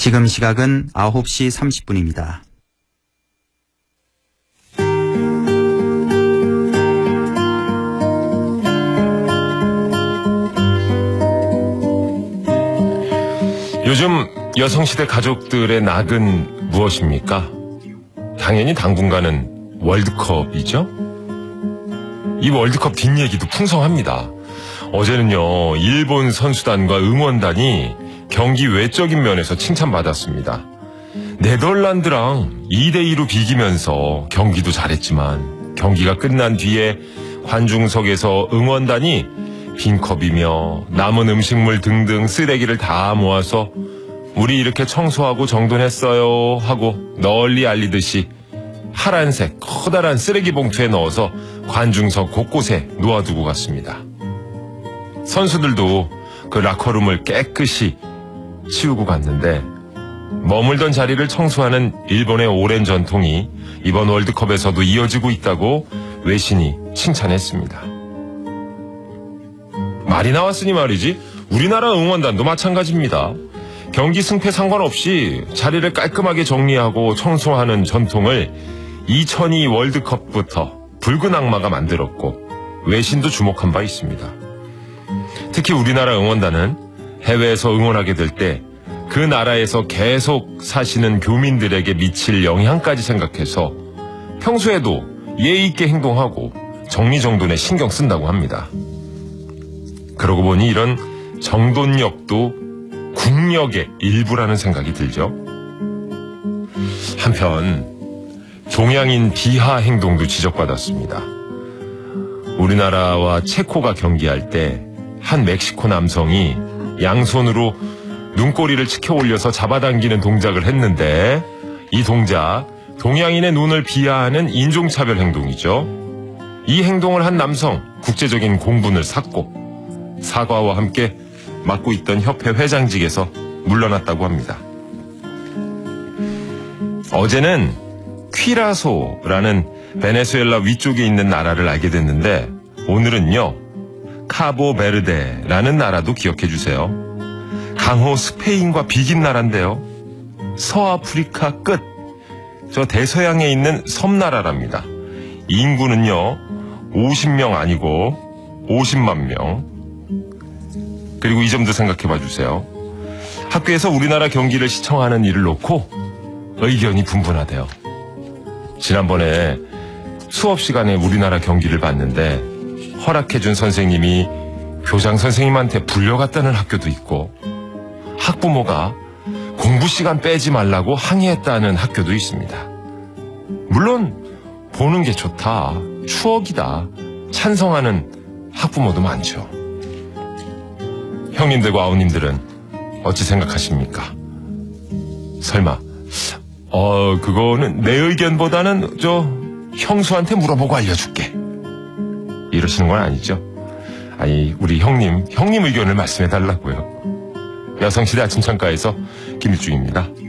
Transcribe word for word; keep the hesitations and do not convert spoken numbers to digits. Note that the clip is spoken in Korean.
지금 시각은 아홉 시 삼십 분입니다. 요즘 여성시대 가족들의 낙은 무엇입니까? 당연히 당분간은 월드컵이죠. 이 월드컵 뒷얘기도 풍성합니다. 어제는요, 일본 선수단과 응원단이 경기 외적인 면에서 칭찬받았습니다. 네덜란드랑 이 대 이로 비기면서 경기도 잘했지만 경기가 끝난 뒤에 관중석에서 응원단이 빈컵이며 남은 음식물 등등 쓰레기를 다 모아서 우리 이렇게 청소하고 정돈했어요 하고 널리 알리듯이 파란색 커다란 쓰레기 봉투에 넣어서 관중석 곳곳에 놓아두고 갔습니다. 선수들도 그 라커룸을 깨끗이 치우고 갔는데 머물던 자리를 청소하는 일본의 오랜 전통이 이번 월드컵에서도 이어지고 있다고 외신이 칭찬했습니다. 말이 나왔으니 말이지 우리나라 응원단도 마찬가지입니다. 경기 승패 상관없이 자리를 깔끔하게 정리하고 청소하는 전통을 이천이 월드컵부터 붉은 악마가 만들었고 외신도 주목한 바 있습니다. 특히 우리나라 응원단은 해외에서 응원하게 될 때 그 나라에서 계속 사시는 교민들에게 미칠 영향까지 생각해서 평소에도 예의 있게 행동하고 정리정돈에 신경 쓴다고 합니다. 그러고 보니 이런 정돈력도 국력의 일부라는 생각이 들죠. 한편 동양인 비하 행동도 지적받았습니다. 우리나라와 체코가 경기할 때 한 멕시코 남성이 양손으로 눈꼬리를 치켜 올려서 잡아당기는 동작을 했는데 이 동작 동양인의 눈을 비하하는 인종차별 행동이죠. 이 행동을 한 남성 국제적인 공분을 샀고 사과와 함께 맡고 있던 협회 회장직에서 물러났다고 합니다. 어제는 퀴라소라는 베네수엘라 위쪽에 있는 나라를 알게 됐는데 오늘은요 카보베르데라는 나라도 기억해 주세요. 강호 스페인과 비긴 나라인데요. 서아프리카 끝 저 대서양에 있는 섬나라랍니다. 인구는요 오십 명 아니고 오십만 명. 그리고 이 점도 생각해 봐 주세요. 학교에서 우리나라 경기를 시청하는 일을 놓고 의견이 분분하대요. 지난번에 수업 시간에 우리나라 경기를 봤는데 허락해준 선생님이 교장 선생님한테 불려갔다는 학교도 있고 학부모가 공부 시간 빼지 말라고 항의했다는 학교도 있습니다. 물론 보는 게 좋다, 추억이다, 찬성하는 학부모도 많죠. 형님들과 아우님들은 어찌 생각하십니까? 설마 어 그거는 내 의견보다는 저 형수한테 물어보고 알려줄게 이러시는 건 아니죠? 아니 우리 형님 형님 의견을 말씀해 달라고요. 여성시대 아침 창가에서 김일중입니다.